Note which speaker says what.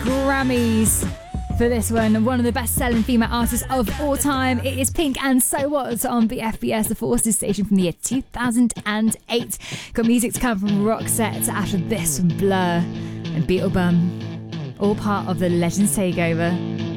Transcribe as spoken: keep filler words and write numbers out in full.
Speaker 1: Grammys for this one. One of the best-selling female artists of all time. It is Pink and So What on B F B S, the Forces station from the year two thousand eight. Got music to come from Roxette after this from Blur and Beetlebum. All part of the Legends Takeover.